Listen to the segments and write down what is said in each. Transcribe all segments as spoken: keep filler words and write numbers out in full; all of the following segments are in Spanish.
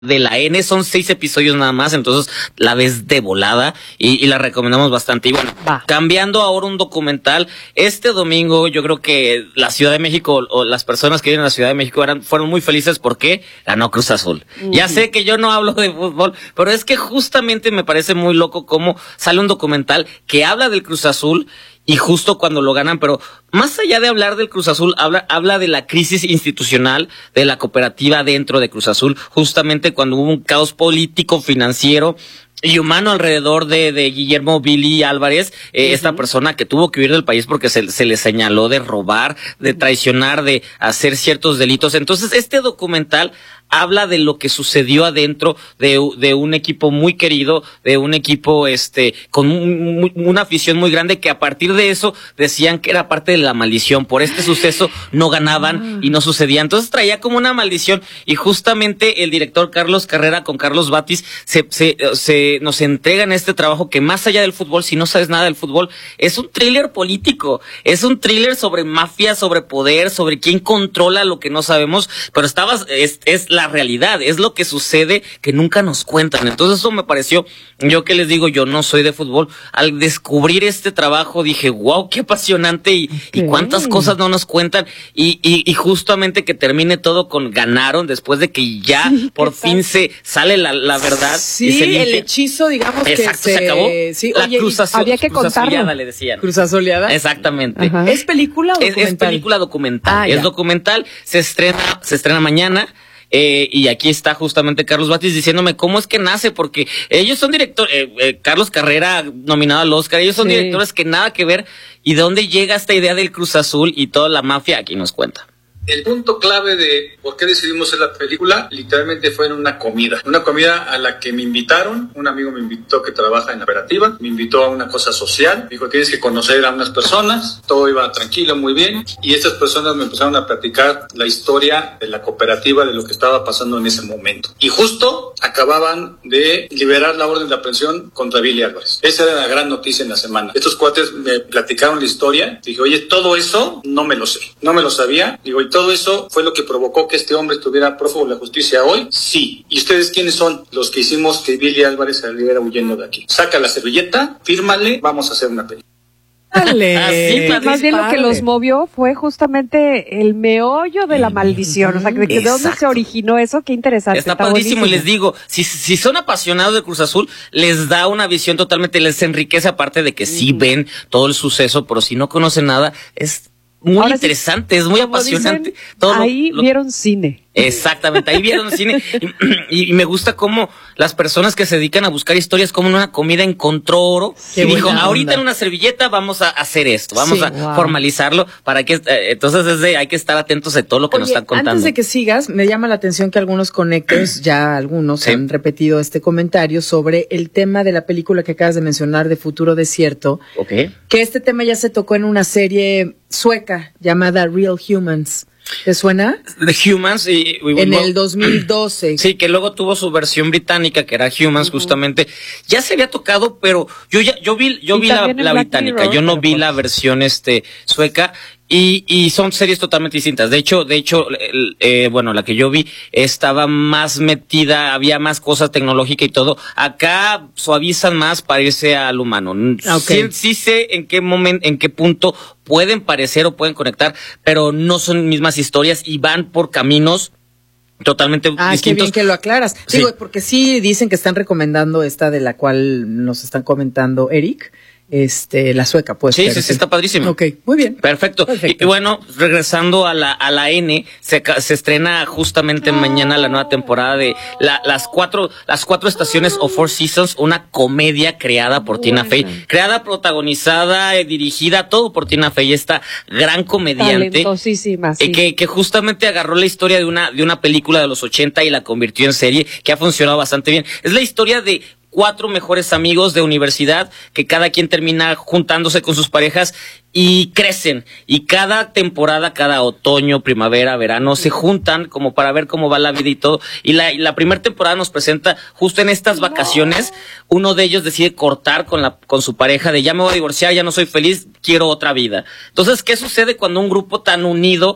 de la N, son seis episodios nada más, entonces la ves de volada y, y la recomendamos bastante. Y bueno, Va. cambiando ahora un documental, este domingo yo creo que la Ciudad de México o las personas que viven en la Ciudad de México eran, fueron muy felices porque ganó Cruz Azul. Uh-huh. Ya sé que yo no hablo de fútbol, pero es que justamente me parece muy loco cómo sale un documental que habla del Cruz Azul y justo cuando lo ganan, pero más allá de hablar del Cruz Azul, habla, habla de la crisis institucional de la cooperativa dentro de Cruz Azul, justamente cuando hubo un caos político, financiero y humano alrededor de, de Guillermo Billy Álvarez, eh, uh-huh. esta persona que tuvo que huir del país porque se, se le señaló de robar, de traicionar, de hacer ciertos delitos. Entonces, este documental habla de lo que sucedió adentro de, de un equipo muy querido, de un equipo este con un, una afición muy grande, que a partir de eso decían que era parte de la maldición. Por este suceso no ganaban y no sucedía. Entonces traía como una maldición, y justamente el director Carlos Carrera con Carlos Batis se, se, se nos entregan este trabajo que, más allá del fútbol, si no sabes nada del fútbol, es un thriller político, es un thriller sobre mafia, sobre poder, sobre quién controla lo que no sabemos, pero estabas, es, es la La realidad, es lo que sucede que nunca nos cuentan. Entonces eso me pareció, yo que les digo, yo no soy de fútbol, al descubrir este trabajo dije, wow, qué apasionante, y, okay. y cuántas cosas no nos cuentan, y, y, y justamente que termine todo con ganaron, después de que ya sí, por fin tal? se sale la, la verdad. Sí, y se el hechizo, digamos. Exacto, que se, se acabó. Sí, la oye, cruz azul, había que cruz contarlo. azuleada, le decían. Cruz azuleada. Exactamente. Ajá. ¿Es película o documental? Es, es película documental. Ah, es ya. documental, se estrena, se estrena mañana. Eh, y aquí está justamente Carlos Batis diciéndome cómo es que nace, porque ellos son directores, eh, eh, Carlos Carrera nominado al Oscar, ellos son sí. directores que nada que ver, y de dónde llega esta idea del Cruz Azul y toda la mafia, aquí nos cuenta. El punto clave de por qué decidimos hacer la película literalmente fue en una comida. Una comida a la que me invitaron. Un amigo me invitó que trabaja en la cooperativa. Me invitó a una cosa social. Dijo, tienes que conocer a unas personas. Todo iba tranquilo, muy bien. Y estas personas me empezaron a platicar la historia de la cooperativa, de lo que estaba pasando en ese momento. Y justo acababan de liberar la orden de aprehensión contra Billy Álvarez. Esa era la gran noticia en la semana. Estos cuates me platicaron la historia. Dije, oye, todo eso no me lo sé. No me lo sabía. Digo, y todo eso fue lo que provocó que este hombre estuviera prófugo de la justicia hoy. Sí. ¿Y ustedes quiénes son? Los que hicimos que Billy Álvarez saliera huyendo de aquí. Saca la servilleta, fírmale, vamos a hacer una película. Dale. Así, pues, más bien padre. Lo que los movió fue justamente el meollo de la maldición. O sea, de, de dónde se originó eso, qué interesante. Está, está padrísimo, buenísimo. Y les digo, si, si son apasionados de Cruz Azul, les da una visión totalmente, les enriquece, aparte de que sí, sí ven todo el suceso, pero si no conocen nada, es muy Ahora interesante, sí, es muy apasionante. Dicen, todo ahí lo, vieron cine. Exactamente, ahí vieron cine. Y, y me gusta cómo las personas que se dedican a buscar historias, como en una comida encontró oro. Qué y dijo, onda. Ahorita en una servilleta vamos a hacer esto, vamos sí, a wow. formalizarlo para que, eh, entonces es de, hay que estar atentos de todo lo que Oye, nos están contando. Antes de que sigas, me llama la atención que algunos conectes, ya algunos sí. han repetido este comentario sobre el tema de la película que acabas de mencionar, de Futuro Desierto. Okay. Que este tema ya se tocó en una serie sueca llamada Real Humans. ¿Te suena? The Humans. Y, y, en el dos mil doce. Sí, que luego tuvo su versión británica, que era Humans, uh-huh. justamente. Ya se había tocado, pero yo ya, yo vi, yo vi la, la británica, Mirror, yo no vi la versión este sueca. Y, y son series totalmente distintas. De hecho, de hecho, eh, bueno, la que yo vi estaba más metida, había más cosas tecnológicas y todo. Acá suavizan más para irse al humano. Okay. Sí, sí sé en qué momento, en qué punto pueden parecer o pueden conectar, pero no son mismas historias y van por caminos totalmente ah, distintos. Qué bien que lo aclaras. Sí. Digo, porque sí dicen que están recomendando esta de la cual nos están comentando Eric. Este, la sueca, pues. Sí, sí, sí, está padrísimo. Ok, muy bien. Perfecto. Perfecto. Y, y bueno, regresando a la, a la N, se, se estrena justamente oh. mañana la nueva temporada de la, las cuatro, las cuatro estaciones o Four Seasons, una comedia creada por Tina Fey, creada, protagonizada, eh, dirigida, todo por Tina Fey, esta gran comediante. Talentosísima, sí. eh, que, que justamente agarró la historia de una, de una película de los ochenta y la convirtió en serie, que ha funcionado bastante bien. Es la historia de cuatro mejores amigos de universidad que cada quien termina juntándose con sus parejas y crecen, y cada temporada, cada otoño, primavera, verano, se juntan como para ver cómo va la vida y todo. Y la, y la primera temporada nos presenta justo en estas vacaciones, uno de ellos decide cortar con la con su pareja, de ya me voy a divorciar, ya no soy feliz, quiero otra vida. Entonces, ¿qué sucede cuando un grupo tan unido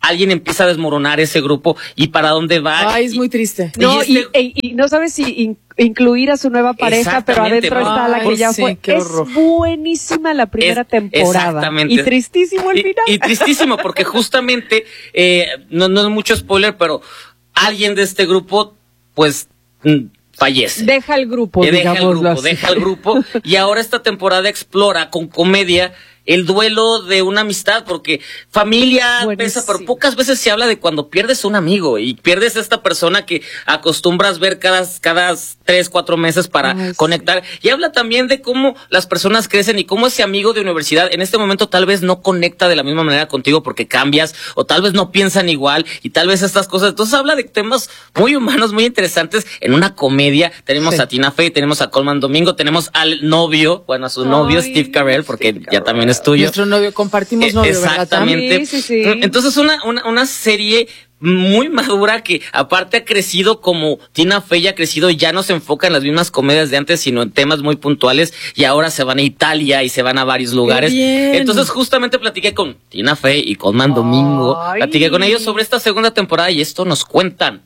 alguien empieza a desmoronar ese grupo y para dónde va. Ay, es muy triste. No, y, este... y, y no sabes si in, incluir a su nueva pareja, pero adentro Ay, está la que ya sí, fue. Es buenísima la primera es, temporada. Exactamente. Y tristísimo el y, final. Y tristísimo porque justamente, eh, no, no es mucho spoiler, pero alguien de este grupo, pues, fallece. Deja el grupo, eh, Deja el grupo, así. deja el grupo. Y ahora esta temporada explora con comedia el duelo de una amistad, porque familia Buenísimo. pesa, pero pocas veces se habla de cuando pierdes un amigo y pierdes a esta persona que acostumbras ver cada, cada tres, cuatro meses para Ay, conectar. Sí. Y habla también de cómo las personas crecen y cómo ese amigo de universidad en este momento tal vez no conecta de la misma manera contigo porque cambias, o tal vez no piensan igual, y tal vez estas cosas. Entonces habla de temas muy humanos, muy interesantes en una comedia. Tenemos sí. a Tina Fey, tenemos a Colman Domingo, tenemos al novio, bueno, a su Ay, novio Steve Carell, porque Steve ya Carell. también es tuyo. Nuestro novio, compartimos novio, Exactamente. ¿verdad? Sí, sí, sí. Entonces una, una, una serie muy madura que aparte ha crecido como Tina Fey ha crecido, ya no se enfoca en las mismas comedias de antes, sino en temas muy puntuales, y ahora se van a Italia y se van a varios lugares. Entonces justamente platiqué con Tina Fey y Colman Domingo, Ay. platiqué con ellos sobre esta segunda temporada y esto nos cuentan.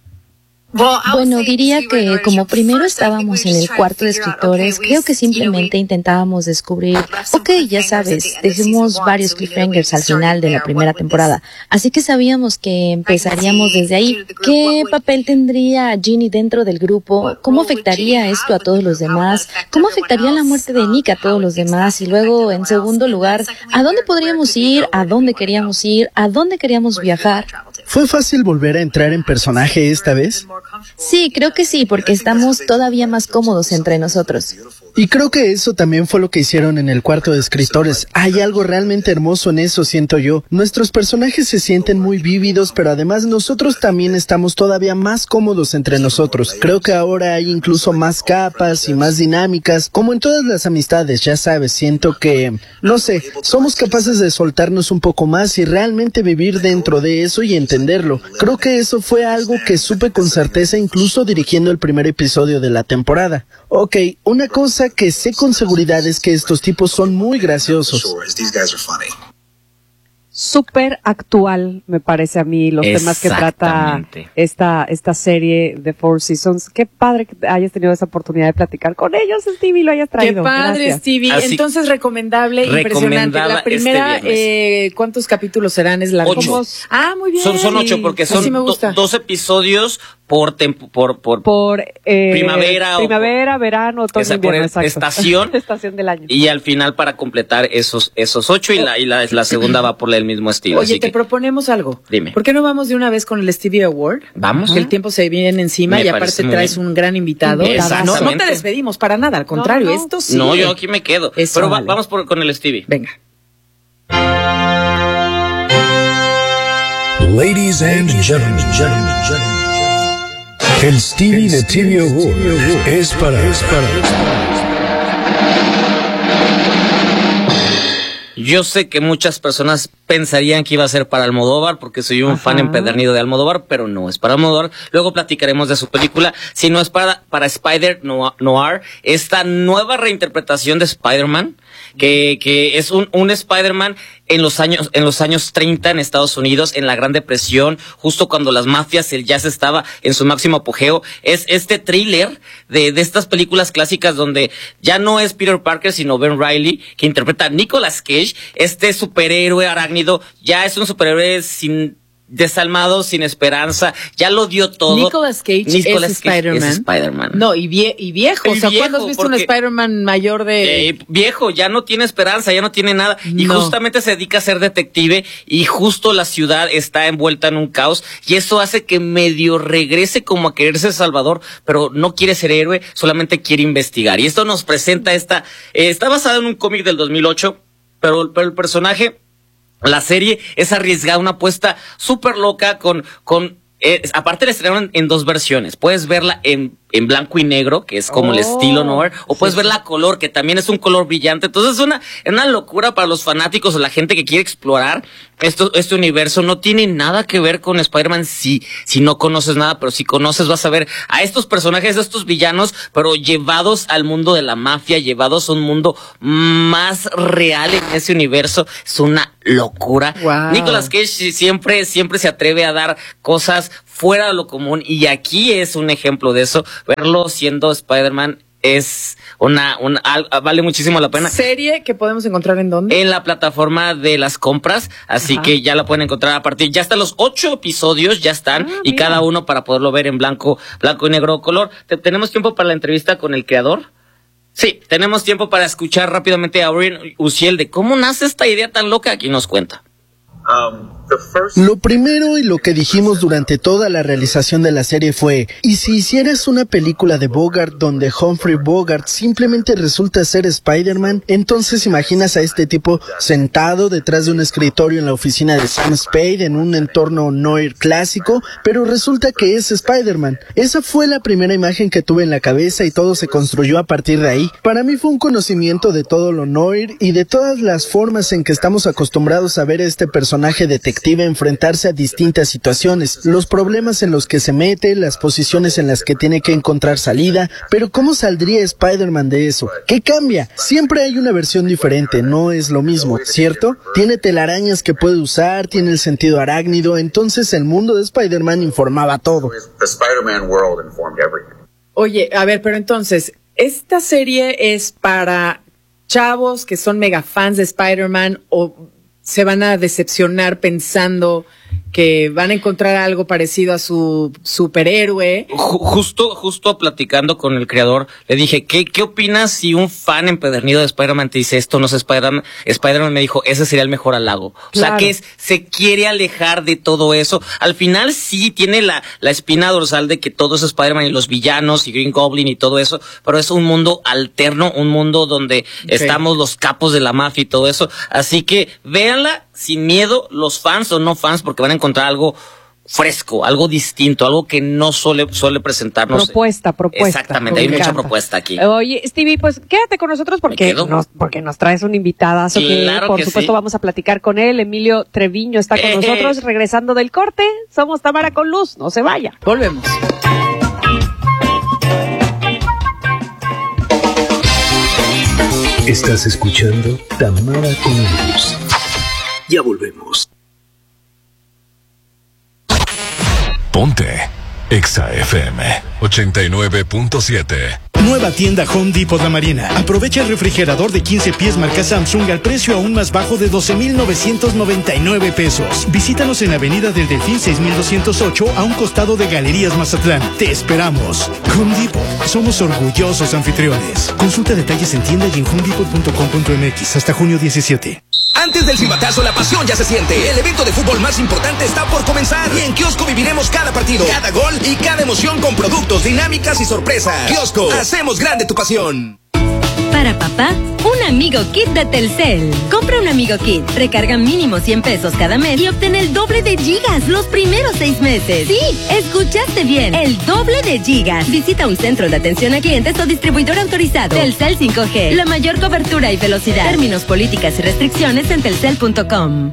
Bueno, diría que como primero estábamos en el cuarto de escritores, creo que simplemente intentábamos descubrir, ok, ya sabes, dejemos varios cliffhangers al final de la primera temporada, así que sabíamos que empezaríamos desde ahí. ¿Qué papel tendría Ginny dentro del grupo? ¿Cómo afectaría esto a todos los demás? ¿Cómo afectaría la muerte de Nick a todos los demás? Y luego, en segundo lugar, ¿a dónde podríamos ir? ¿A dónde queríamos ir? ¿A dónde queríamos viajar? ¿Fue fácil volver a entrar en personaje esta vez? Sí, creo que sí, porque estamos todavía más cómodos entre nosotros. Y creo que eso también fue lo que hicieron en el cuarto de escritores. Hay algo realmente hermoso en eso, siento yo. Nuestros personajes se sienten muy vívidos, pero además nosotros también estamos todavía más cómodos entre nosotros. Creo que ahora hay incluso más capas y más dinámicas, como en todas las amistades, ya sabes. Siento que, no sé, somos capaces de soltarnos un poco más y realmente vivir dentro de eso y entenderlo. Creo que eso fue algo que supe con certeza incluso dirigiendo el primer episodio de la temporada. Ok, una cosa que sé con seguridad es que estos tipos son muy graciosos. Súper actual, me parece a mí, los temas que trata esta esta serie de Four Seasons. Qué padre que hayas tenido esa oportunidad de platicar con ellos, Stevie, lo hayas traído. Qué padre, Gracias. Stevie. Así, Entonces, recomendable, impresionante. La primera, este eh, ¿cuántos capítulos serán? Es largo. Ocho. Ah, muy bien. Son, son ocho porque son do, dos episodios por tempo, por por, por eh, primavera, primavera, o, verano, otoño, esa, invierno, por estación, estación del año. Y al final para completar esos esos ocho y la y la, la segunda va por el mismo estilo. Oye, así te que, proponemos algo. Dime. ¿Por qué no vamos de una vez con el Stevie Award? Vamos. Que el tiempo se viene encima. Me y aparte traes un gran invitado. No, no te despedimos para nada, al contrario, no, no. esto sí. No, yo aquí me quedo. Eso, Pero va, vale. vamos por, con el Stevie. Venga. Ladies and gentlemen, gentlemen, gentlemen. El Stevie de T V Award es para, es para. Yo sé que muchas personas pensarían que iba a ser para Almodóvar, porque soy un Ajá. fan empedernido de Almodóvar, pero no es para Almodóvar. Luego platicaremos de su película. Si no es para, para Spider Noir, esta nueva reinterpretación de Spider-Man, que, que es un, un Spider-Man en los años, en los años treinta en Estados Unidos, en la Gran Depresión, justo cuando las mafias, el jazz estaba en su máximo apogeo. Es este thriller de, de estas películas clásicas donde ya no es Peter Parker, sino Ben Reilly, que interpreta a Nicolas Cage, este superhéroe arácnido. Ya es un superhéroe sin desalmado, sin esperanza, ya lo dio todo. Nicolas Cage Nicolas es Spider-Man. Spider-Man. No, y, vie y viejo. El o sea, viejo, ¿cuándo has visto un Spider-Man mayor de...? Eh, viejo, ya no tiene esperanza, ya no tiene nada. No. Y justamente se dedica a ser detective y justo la ciudad está envuelta en un caos y eso hace que medio regrese como a querer ser salvador, pero no quiere ser héroe, solamente quiere investigar. Y esto nos presenta esta... Eh, está basado en un cómic del dos mil ocho, pero, pero el personaje... La serie es arriesgada, una apuesta súper loca con, con, eh, aparte la estrenaron en dos versiones. Puedes verla en, en blanco y negro, que es como oh, el estilo noir, o puedes sí. verla a color, que también es un color brillante. Entonces es una, es una locura para los fanáticos o la gente que quiere explorar esto, este universo. No tiene nada que ver con Spider-Man si, si no conoces nada, pero si conoces vas a ver a estos personajes, a estos villanos, pero llevados al mundo de la mafia, llevados a un mundo más real en ese universo. Es una locura. Wow. Nicolas Cage siempre, siempre se atreve a dar cosas fuera de lo común, y aquí es un ejemplo de eso. Verlo siendo Spider-Man es una, una, vale muchísimo la pena. ¿Serie que podemos encontrar en dónde? En la plataforma de las compras, así Ajá. que ya la pueden encontrar a partir, ya están los ocho episodios, ya están, ah, y mira. cada uno para poderlo ver en blanco, blanco y negro color. ¿Tenemos tiempo para la entrevista con el creador? Sí, tenemos tiempo para escuchar rápidamente a Orion Uziel de cómo nace esta idea tan loca. Aquí nos cuenta. Um, Lo primero y lo que dijimos durante toda la realización de la serie fue, ¿y si hicieras una película de Bogart donde Humphrey Bogart simplemente resulta ser Spider-Man? Entonces imaginas a este tipo sentado detrás de un escritorio en la oficina de Sam Spade en un entorno noir clásico, pero resulta que es Spider-Man. Esa fue la primera imagen que tuve en la cabeza y todo se construyó a partir de ahí. Para mí fue un conocimiento de todo lo noir y de todas las formas en que estamos acostumbrados a ver a este personaje detective enfrentarse a distintas situaciones, los problemas en los que se mete, las posiciones en las que tiene que encontrar salida. Pero ¿cómo saldría Spider-Man de eso? ¿Qué cambia? Siempre hay una versión diferente, no es lo mismo, ¿cierto? Tiene telarañas que puede usar, tiene el sentido arácnido, entonces el mundo de Spider-Man informaba todo. Oye, a ver, pero entonces, ¿esta serie es para chavos que son mega fans de Spider-Man o se van a decepcionar pensando que van a encontrar algo parecido a su superhéroe? Justo, justo platicando con el creador, le dije, ¿qué, qué opinas si un fan empedernido de Spider-Man te dice esto no es Spider-Man? Spider-Man me dijo, ese sería el mejor halago. O claro. sea, que es, se quiere alejar de todo eso. Al final sí tiene la, la espina dorsal de que todo es Spider-Man y los villanos y Green Goblin y todo eso, pero es un mundo alterno, un mundo donde okay. estamos los capos de la mafia y todo eso. Así que véanla sin miedo, los fans o no fans, porque van a encontrar algo fresco, algo distinto, algo que no suele, suele presentarnos. Propuesta, propuesta. Exactamente, hay mucha propuesta aquí. Oye, Stevie, pues quédate con nosotros porque nos, porque nos traes un invitadazo claro que, por que supuesto, sí. vamos a platicar con él. Emilio Treviño está con eh, nosotros, regresando del corte. Somos Tamara con Luz, no se vaya. Volvemos. Estás escuchando Tamara con Luz. Ya volvemos. Ponte Exa F M ochenta y nueve punto siete. Nueva tienda Home Depot La Marina. Aprovecha el refrigerador de quince pies marca Samsung al precio aún más bajo de doce mil novecientos noventa y nueve pesos. Visítanos en Avenida del Delfín seis mil doscientos ocho a un costado de Galerías Mazatlán. Te esperamos. Home Depot. Somos orgullosos anfitriones. Consulta detalles en tienda y en home depot punto com punto m x hasta junio diecisiete. Antes del silbatazo, la pasión ya se siente. El evento de fútbol más importante está por comenzar. Y en Kiosco viviremos cada partido, cada gol y cada emoción con productos, dinámicas y sorpresas. Kiosco, hacemos grande tu pasión. Para papá, un Amigo Kit de Telcel. Compra un Amigo Kit, recarga mínimo cien pesos cada mes y obtén el doble de gigas los primeros seis meses. Sí, escuchaste bien, el doble de gigas. Visita un centro de atención a clientes o distribuidor autorizado. Telcel cinco G, la mayor cobertura y velocidad. Términos, políticas y restricciones en telcel punto com.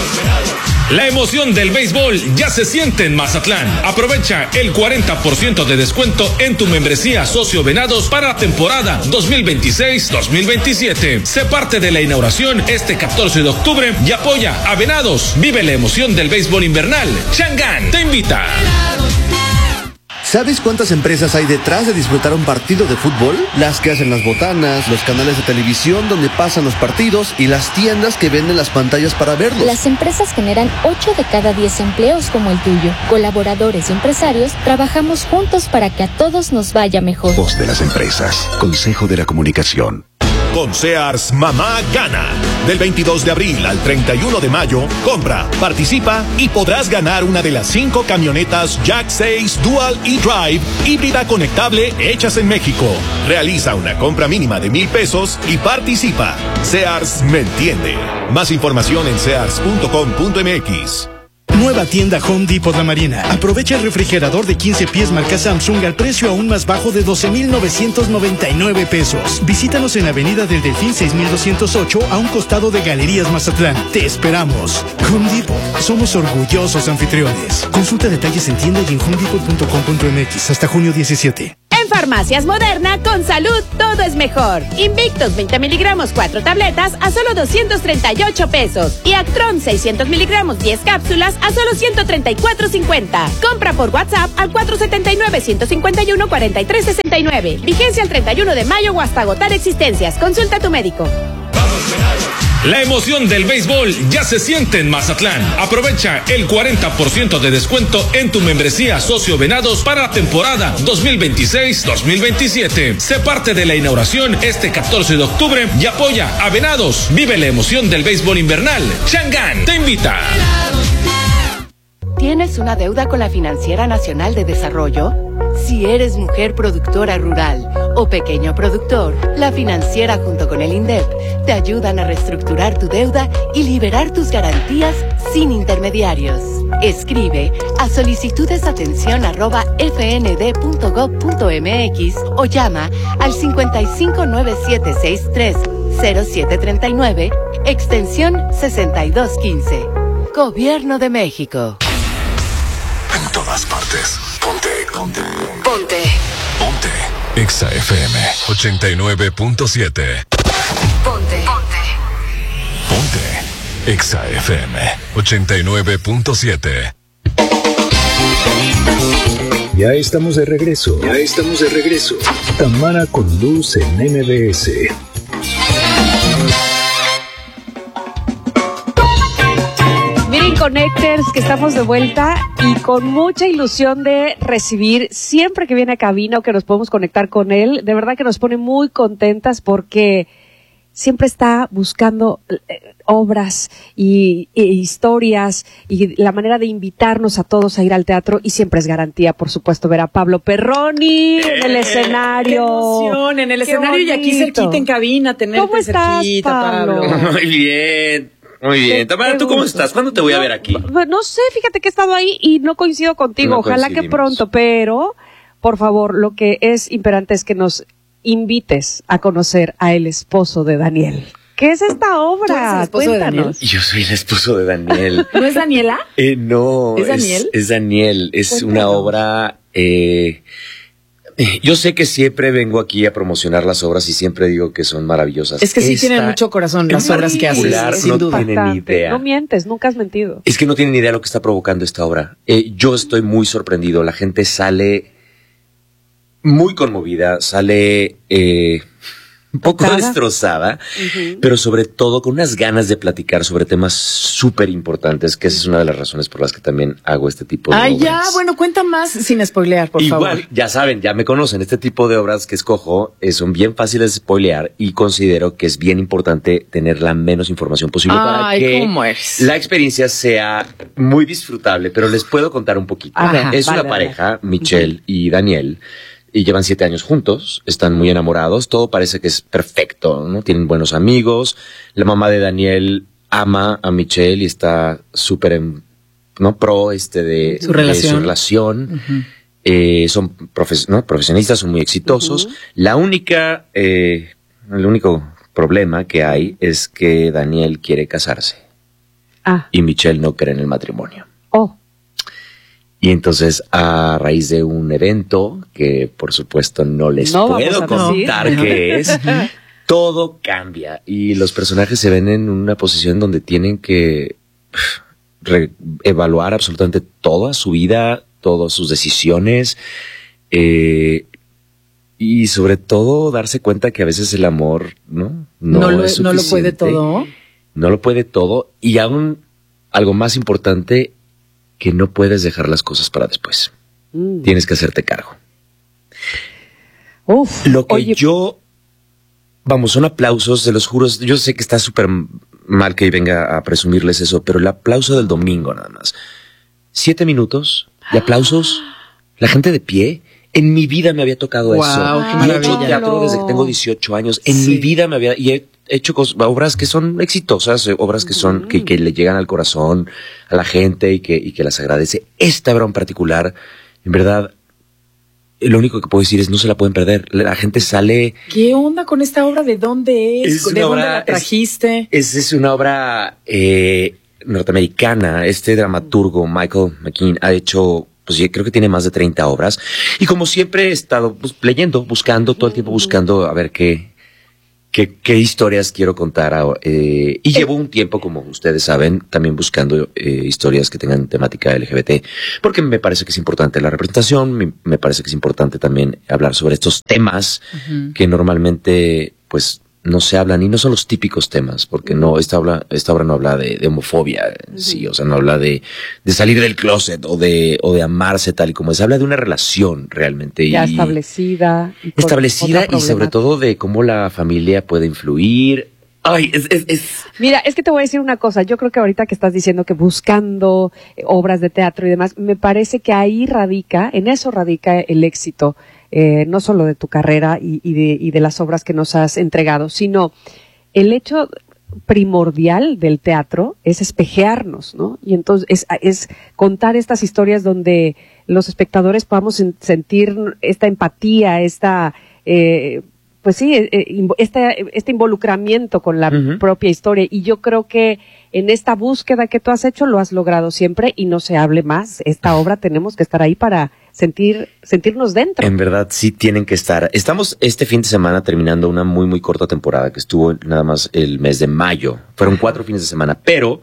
La emoción del béisbol ya se siente en Mazatlán. Aprovecha el cuarenta por ciento de descuento en tu membresía Socio Venados para la temporada dos mil veintiséis dos mil veintisiete. Sé parte de la inauguración este catorce de octubre y apoya a Venados. Vive la emoción del béisbol invernal. Changán te invita. ¿Sabes cuántas empresas hay detrás de disfrutar un partido de fútbol? Las que hacen las botanas, los canales de televisión donde pasan los partidos y las tiendas que venden las pantallas para verlos. Las empresas generan ocho de cada diez empleos como el tuyo. Colaboradores y empresarios trabajamos juntos para que a todos nos vaya mejor. Voz de las empresas. Consejo de la Comunicación. Con Sears, mamá gana. Del veintidós de abril al treinta y uno de mayo, compra, participa y podrás ganar una de las cinco camionetas Jack seis Dual e-Drive híbrida conectable hechas en México. Realiza una compra mínima de mil pesos y participa. Sears me entiende. Más información en sears punto com punto m x. Nueva tienda Home Depot La Marina. Aprovecha el refrigerador de quince pies marca Samsung al precio aún más bajo de doce mil novecientos noventa y nueve pesos. Visítanos en Avenida del Delfín seis mil doscientos ocho a un costado de Galerías Mazatlán. Te esperamos. Home Depot. Somos orgullosos anfitriones. Consulta detalles en tienda y en home depot punto com punto m x hasta junio diecisiete. En Farmacias Moderna, con salud, todo es mejor. Invictus veinte miligramos, cuatro tabletas a solo doscientos treinta y ocho pesos. Y Actron seiscientos miligramos, diez cápsulas a solo ciento treinta y cuatro cincuenta. Compra por WhatsApp al cuatro siete nueve, uno cinco uno, cuatro tres seis nueve. Vigencia el treinta y uno de mayo o hasta agotar existencias. Consulta a tu médico. La emoción del béisbol ya se siente en Mazatlán. Aprovecha el cuarenta por ciento de descuento en tu membresía Socio Venados para la temporada dos mil veintiséis dos mil veintisiete. Sé parte de la inauguración este catorce de octubre y apoya a Venados. Vive la emoción del béisbol invernal. Changán te invita. ¿Tienes una deuda con la Financiera Nacional de Desarrollo? Si eres mujer productora rural o pequeño productor, la Financiera junto con el INDEP te ayudan a reestructurar tu deuda y liberar tus garantías sin intermediarios. Escribe a solicitudesatención arroba fnd.gov.mx o llama al cincuenta y cinco nueve siete sesenta y tres cero siete treinta y nueve, extensión sesenta y dos quince. Gobierno de México. En todas partes. Ponte, ponte, Ponte. ponte. Exa F M ochenta y nueve punto siete. Ponte. Ponte. Ponte. Exa F M ochenta y nueve punto siete. Ya estamos de regreso. Ya estamos de regreso. Tamara con Luz en M B S. Miren, Connectors, que estamos de vuelta y con mucha ilusión de recibir siempre que viene a cabina o que nos podemos conectar con él. De verdad que nos pone muy contentas porque siempre está buscando eh, obras y, y historias y la manera de invitarnos a todos a ir al teatro, y siempre es garantía, por supuesto, ver a Pablo Perroni eh, en el escenario. ¡Qué emoción! En el Qué escenario bonito. Y aquí cerquita en cabina, tenerte ¿Cómo estás, cerquita, Pablo? Pablo. Muy bien. Muy bien. Tamara, ¿tú cómo estás? ¿Cuándo te voy a ver aquí? No, no sé, fíjate que he estado ahí y no coincido contigo. No Ojalá que pronto, pero por favor, lo que es imperante es que nos invites a conocer a el esposo de Daniel. ¿Qué es esta obra? ¿Tú eres el esposo Cuéntanos. de Daniel? Yo soy el esposo de Daniel. ¿No es Daniela? Eh, no. ¿Es Daniel? Es, es Daniel. Es Cuéntanos. una obra... Eh, yo sé que siempre vengo aquí a promocionar las obras y siempre digo que son maravillosas. Es que sí Esta, tienen mucho corazón las obras que haces, particular, sin no duda. tienen ni idea. No mientes, nunca has mentido. Es que no tienen ni idea de lo que está provocando esta obra. Eh, yo estoy muy sorprendido. La gente sale muy conmovida, sale eh, un poco ¿Tocada? destrozada, Uh-huh. pero sobre todo con unas ganas de platicar sobre temas súper importantes, que esa es una de las razones por las que también hago este tipo de Ay, obras. ya, bueno, cuenta más sin spoilear, por Igual, favor. ya saben, ya me conocen, este tipo de obras que escojo eh, son bien fáciles de spoilear y considero que es bien importante tener la menos información posible para Ay, que ¿cómo eres? la experiencia sea muy disfrutable, pero les puedo contar un poquito. Ajá, es vale, una vale. pareja, Michelle y Daniel, y llevan siete años juntos, están muy enamorados, todo parece que es perfecto, ¿no? Tienen buenos amigos, la mamá de Daniel ama a Michelle y está súper en, ¿no? pro este de Su de relación. su relación. Ujú. Eh, son profes- ¿no? profesionistas, son muy exitosos. Uh-huh. La única, eh, el único problema que hay es que Daniel quiere casarse Ah, y Michelle no cree en el matrimonio. oh, Y entonces, a raíz de un evento que por supuesto no les No puedo vamos a decir. contar qué es, todo cambia y los personajes se ven en una posición donde tienen que pff, re- evaluar absolutamente toda su vida, todas sus decisiones, eh, y sobre todo darse cuenta que a veces el amor no, no, No, lo, es no lo puede suficiente. todo. No lo puede todo, y aún algo más importante, que no puedes dejar las cosas para después. mm. Tienes que hacerte cargo. Uf, Lo que oye, yo, vamos, son aplausos, se los juro, yo sé que está súper mal que venga a presumirles eso, pero el aplauso del domingo nada más. Siete minutos de aplausos, la gente de pie. En mi vida me había tocado Guau, eso. qué Y he hecho maravilla. teatro desde que tengo dieciocho años. En Sí. mi vida me había, y he hecho cos- obras que son exitosas, eh, obras que son, que, que le llegan al corazón a la gente y que, y que las agradece. Esta obra en particular, en verdad, lo único que puedo decir es no se la pueden perder. La gente sale... ¿Qué onda con esta obra? ¿De dónde es? Es ¿De una dónde obra- la trajiste? Es, es una obra eh, norteamericana. Este dramaturgo, Michael McKean, ha hecho... Pues yo creo que tiene más de treinta obras. Y como siempre he estado pues, leyendo, buscando, todo el tiempo buscando a ver qué, qué, qué historias quiero contar. a- Eh, y llevo un tiempo, como ustedes saben, también buscando eh, historias que tengan temática L G B T. Porque me parece que es importante la representación, me, me parece que es importante también hablar sobre estos temas Ujú. que normalmente, pues, no se hablan y no son los típicos temas, porque no, esta obra, esta obra no habla de, de homofobia, en sí, o sea, no habla de, de salir del closet o de, o de amarse tal y como es, habla de una relación realmente. Ya y establecida. y con establecida otra y sobre problemática. todo de cómo la familia puede influir. Ay, es, es, es Mira, es que te voy a decir una cosa. Yo creo que ahorita que estás diciendo que buscando eh, obras de teatro y demás, me parece que ahí radica, en eso radica el éxito, eh, no solo de tu carrera y, y, de, y de las obras que nos has entregado, sino el hecho primordial del teatro es espejearnos, ¿no? Y entonces es, es contar estas historias donde los espectadores podamos sen- sentir esta empatía, esta... Eh, pues sí, eh, eh, invo- este, este involucramiento con la Ujú. propia historia. Y yo creo que en esta búsqueda que tú has hecho lo has logrado siempre y no se hable más. Esta obra tenemos que estar ahí para sentir sentirnos dentro. En verdad, sí tienen que estar. Estamos este fin de semana terminando una muy, muy corta temporada que estuvo nada más el mes de mayo. Fueron cuatro fines de semana, pero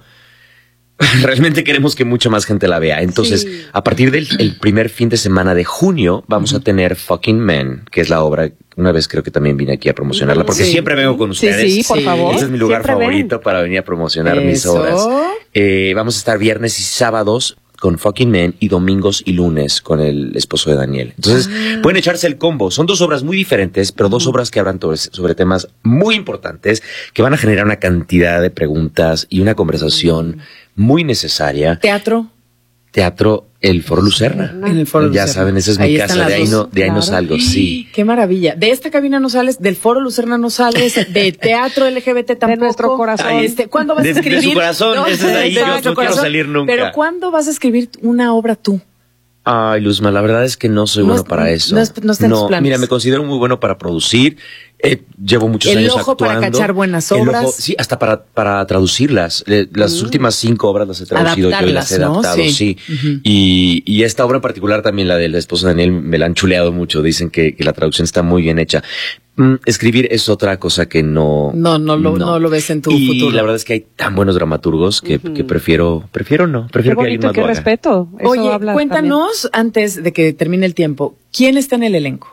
realmente queremos que mucha más gente la vea. Entonces, Sí. a partir del el primer fin de semana de junio, vamos a tener Fucking Men, que es la obra. Una vez creo que también vine aquí a promocionarla, porque Sí. siempre vengo con Sí, ustedes. sí, por favor. Este es mi lugar Siempre ven. favorito para venir a promocionar mis Eso. obras. Eh, vamos a estar viernes y sábados con Fucking Men y domingos y lunes con el esposo de Daniel. Entonces, Ah. pueden echarse el combo. Son dos obras muy diferentes, pero dos obras que hablan sobre, sobre temas muy importantes que van a generar una cantidad de preguntas y una conversación muy necesaria. ¿Teatro? Teatro El Foro Lucerna. En el Foro Ya Lucerna. saben, esa es mi Ahí están casa. las De ahí dos. no, de ahí no Claro. salgo, sí. Qué maravilla. De esta cabina no sales, del Foro Lucerna no sales, de Teatro L G B T tampoco. nuestro corazón. Ahí- Este, ¿Cuándo vas de- a de escribir? su corazón, ese es ahí, de yo nuestro no quiero salir nunca. Pero ¿cuándo vas a escribir una obra tú? Ay, Luzma, la verdad es que no soy No bueno es- para eso. no es- no está en tus planes. Mira, me considero muy bueno para producir. Eh, llevo muchos El años ojo para actuando. cachar buenas El obras. ojo- sí, hasta para, para traducirlas. Eh, las Mm. últimas cinco obras las he traducido yo y las he Adaptarlas, ¿no? adaptado, Sí. sí. Ujú. y, y esta obra en particular también, la del esposo de Daniel, me la han chuleado mucho. Dicen que, que la traducción está muy bien hecha. Mm, escribir es otra cosa que no... No, no lo, no. lo ves en tu y futuro. la verdad es que hay tan buenos dramaturgos que, que prefiero, prefiero no, Qué prefiero que alguien bonito, más qué lo haga. respeto. Eso Oye, habla cuéntanos, antes de que termine el tiempo, ¿quién está en el elenco?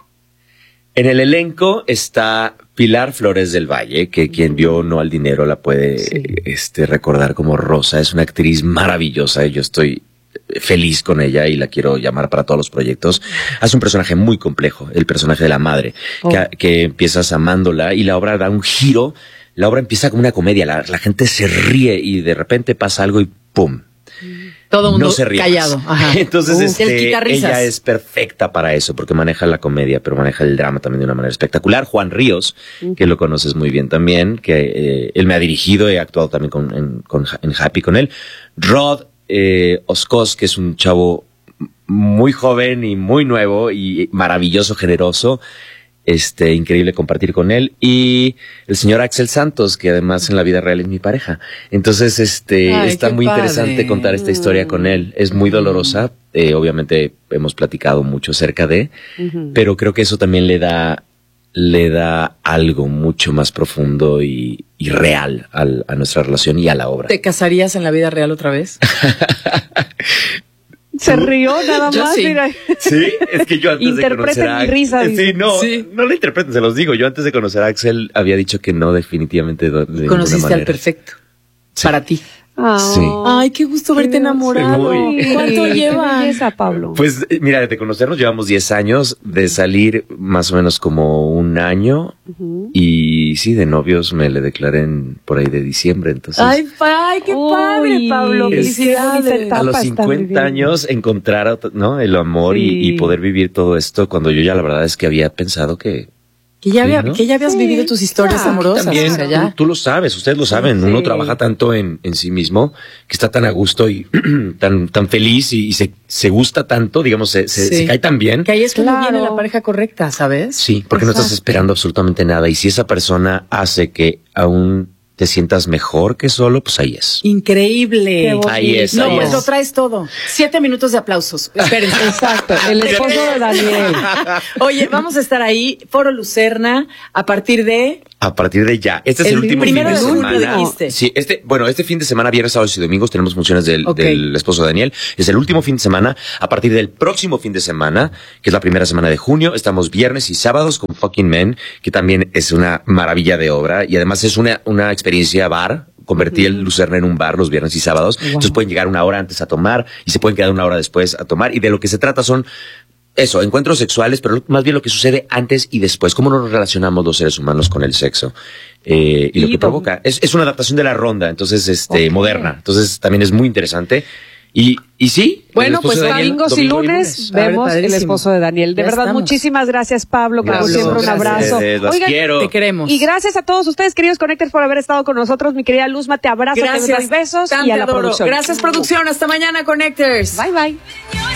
En el elenco está Pilar Flores del Valle, que quien vio No al Dinero la puede Sí. este, recordar como Rosa. Es una actriz maravillosa y yo estoy feliz con ella y la quiero llamar para todos los proyectos. Hace un personaje muy complejo, el personaje de la madre, Oh. que, que empiezas amándola y la obra da un giro. La obra empieza como una comedia, la, la gente se ríe y de repente pasa algo y ¡pum! Todo mundo No se ríe callado. más. Ajá. Entonces, Uh, el este, quitarrisas. ella es perfecta para eso, porque maneja la comedia, pero maneja el drama también de una manera espectacular. Juan Ríos, que lo conoces muy bien también, que eh, él me ha dirigido, he actuado también con, en, con, en Happy con él. Rod eh, Oscos, que es un chavo muy joven y muy nuevo y maravilloso, generoso. Este, increíble compartir con él. Y el señor Axel Santos, que además en la vida real es mi pareja. Entonces, este, Ay, está qué muy padre. interesante contar esta historia con él. Es muy dolorosa. Eh, obviamente hemos platicado mucho acerca de, Ujú. pero creo que eso también le da, le da algo mucho más profundo y, y real al, a nuestra relación y a la obra. ¿Te casarías en la vida real otra vez? Se rió nada Yo más, sí. mira. Sí, es que yo antes de Interpreten conocer a mi risa, Sí, dice. no, Sí. no la interpreten, se los digo. Yo antes de conocer a Axel había dicho que no, definitivamente de, de ninguna Conociste al manera. perfecto. Sí. Para ti. Ah, Sí. Ay, qué gusto verte enamorado. Muy. ¿Cuánto Qué lleva? belleza, Pablo. Pues eh, mira, de conocernos llevamos diez años, de salir más o menos como un año Ujú. y sí, de novios me le declaré en, por ahí de diciembre, entonces Ay, ay, qué Uy, padre, Pablo. qué Felicidades. bonita etapa a los está cincuenta viviendo. años encontrar, ¿no? El amor Sí. y, y poder vivir todo esto cuando yo ya la verdad es que había pensado que Que ya, había, Sí, ¿no? que ya habías Sí, vivido tus historias ya. amorosas. También, o sea, ya. tú, tú lo sabes, ustedes lo saben, Sí. uno trabaja tanto en, en sí mismo, que está tan a gusto y tan, tan feliz y, y se, se gusta tanto, digamos, se, se, Sí. se cae tan bien. Que ahí es cuando Claro. viene la pareja correcta, ¿sabes? Sí, porque no estás Exacto. esperando absolutamente nada. Y si esa persona hace que aún te sientas mejor que solo, pues ahí es. Increíble. Qué bonito. Ahí es, No, ahí pues es. lo traes todo. Siete minutos de aplausos. Espérense. Exacto, el esposo de Daniel. Oye, vamos a estar ahí, Foro Lucerna, a partir de... A partir de ya. Este es el, El último primero fin de de junio semana. dijiste. Sí, este, bueno, este fin de semana, viernes, sábados y domingos, tenemos funciones del, Ok. del esposo de Daniel. Es el último fin de semana. A partir del próximo fin de semana, que es la primera semana de junio, estamos viernes y sábados con Fucking Men, que también es una maravilla de obra. Y además es una, una experiencia bar. Convertí el Lucerna en un bar los viernes y sábados. Wow. Entonces pueden llegar una hora antes a tomar y se pueden quedar una hora después a tomar. Y de lo que se trata son eso, encuentros sexuales, pero más bien lo que sucede antes y después, cómo nos relacionamos los seres humanos con el sexo. Eh, y lo Y que don- provoca. Es, es una adaptación de la ronda, entonces, este, Ok. moderna. Entonces también es muy interesante. Y, y sí. el Bueno, esposo pues de Daniel, domingos y domingo lunes A ver, vemos el padrísimo. esposo de Daniel. De Ya verdad, estamos. muchísimas gracias, Pablo. Como Pablo, siempre, un gracias. abrazo. Ustedes, las Oigan, quiero. Te queremos. y gracias a todos ustedes, queridos Connectors, por haber estado con nosotros. Mi querida Luzma, te abrazo, te doy besos Tan y te a la adoro. producción. Gracias, producción. Hasta mañana, Connectors. Bye, bye.